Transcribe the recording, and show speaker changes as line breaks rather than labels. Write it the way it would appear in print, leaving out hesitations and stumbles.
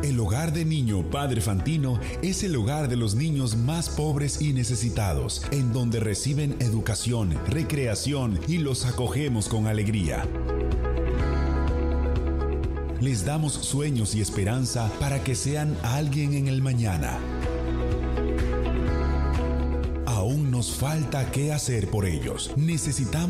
El hogar de niño Padre Fantino es el hogar de los niños más pobres y necesitados, en donde reciben educación, recreación y los acogemos con alegría. Les damos sueños y esperanza para que sean alguien en el mañana. Aún nos falta qué hacer por ellos. Necesitamos